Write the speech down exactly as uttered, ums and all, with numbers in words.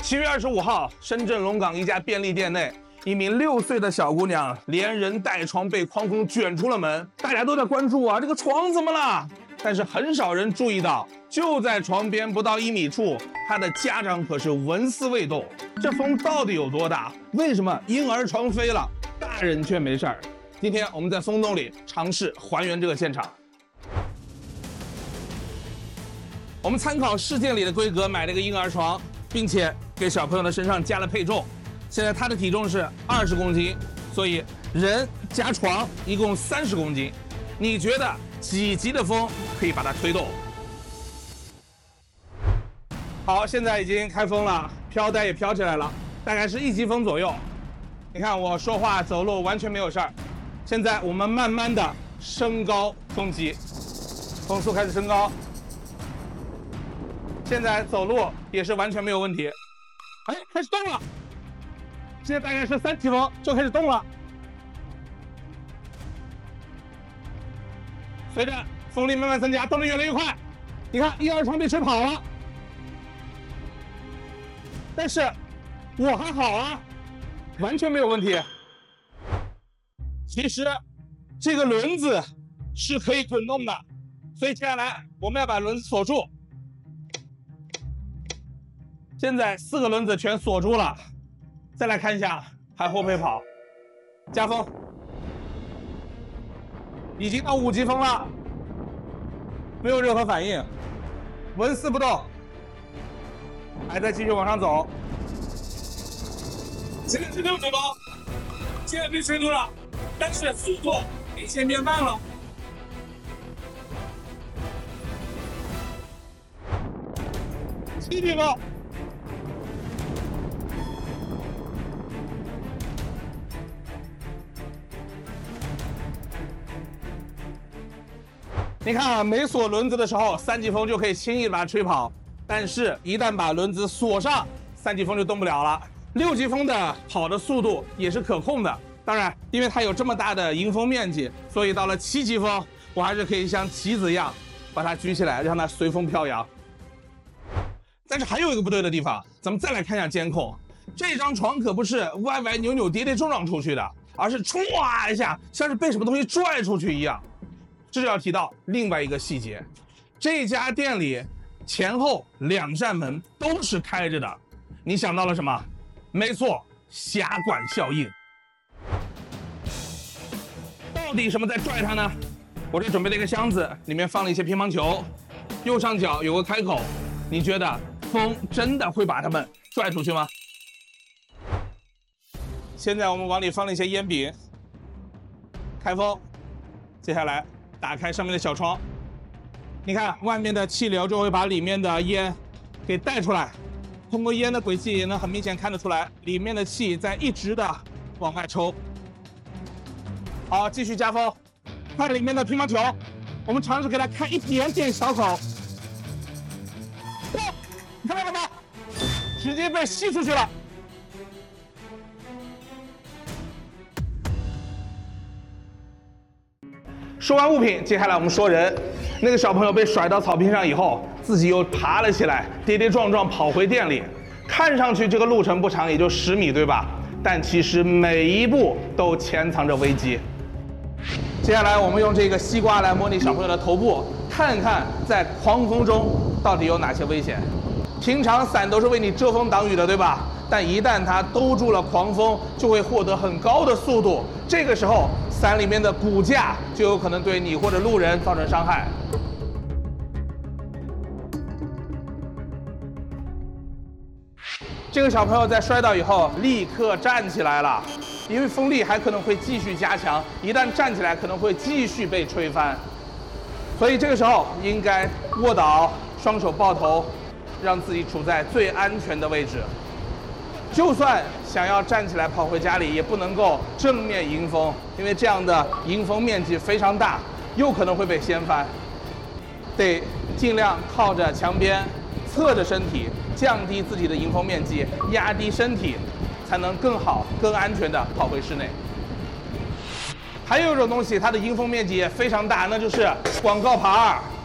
七月二十五号，深圳龙岗一家便利店内，一名六岁的小姑娘连人带床被狂风卷出了门，大家都在关注啊，这个床怎么了？但是很少人注意到，就在床边不到一米处，她的家长可是纹丝未动。这风到底有多大？为什么婴儿床飞了，大人却没事儿？今天我们在风洞里尝试还原这个现场。我们参考市件里的规格买了一个婴儿床，并且给小朋友的身上加了配重。现在他的体重是二十公斤，所以人加床一共三十公斤。你觉得几级的风可以把它推动？好，现在已经开风了，飘带也飘起来了，大概是一级风左右。你看我说话走路完全没有事儿。现在我们慢慢的升高风级，风速开始升高。现在走路也是完全没有问题。哎，开始动了。现在大概是三级风就开始动了。随着风力慢慢增加，动得越来越快。你看，婴儿床被吹跑了，但是我还好啊，完全没有问题。其实这个轮子是可以滚动的，所以接下来我们要把轮子锁住。现在四个轮子全锁住了，再来看一下还会不会跑。加风，已经到五级风了，没有任何反应，纹丝不动，还在继续往上走。 现在是六级风，现在被吹住了，但是速度明显变慢了。 七级风。你看啊，没锁轮子的时候，三级风就可以轻易地把它吹跑，但是一旦把轮子锁上，三级风就动不了了。六级风的跑的速度也是可控的，当然，因为它有这么大的迎风面积，所以到了七级风，我还是可以像旗子一样把它举起来，让它随风飘扬。但是还有一个不对的地方，咱们再来看一下监控，这张床可不是歪歪扭扭、跌跌撞撞出去的，而是歘一下，像是被什么东西拽出去一样。这就要提到另外一个细节，这家店里前后两扇门都是开着的，你想到了什么？没错，狭管效应。到底什么在拽它呢？我这准备了一个箱子，里面放了一些乒乓球，右上角有个开口，你觉得风真的会把它们拽出去吗？现在我们往里放了一些烟饼，开封，接下来打开上面的小窗，你看外面的气流就会把里面的烟给带出来，通过烟的轨迹也能很明显看得出来，里面的气在一直的往外抽。好，继续加风，看里面的乒乓球，我们尝试给它开一点点小口，哇，你看到了吗？直接被吸出去了。说完物品，接下来我们说人。那个小朋友被甩到草坪上以后，自己又爬了起来，跌跌撞撞跑回店里。看上去这个路程不长，也就十米，对吧？但其实每一步都潜藏着危机。接下来我们用这个西瓜来模拟小朋友的头部，看看在狂风中到底有哪些危险。平常伞都是为你遮风挡雨的，对吧？但一旦它兜住了狂风，就会获得很高的速度。这个时候，伞里面的骨架就有可能对你或者路人造成伤害。这个小朋友在摔倒以后立刻站起来了，因为风力还可能会继续加强，一旦站起来可能会继续被吹翻，所以这个时候应该卧倒，双手抱头，让自己处在最安全的位置。就算想要站起来跑回家里，也不能够正面迎风，因为这样的迎风面积非常大，有可能会被掀翻。得尽量靠着墙边，侧着身体，降低自己的迎风面积，压低身体，才能更好、更安全地跑回室内。还有一种东西，它的迎风面积也非常大，那就是广告牌儿。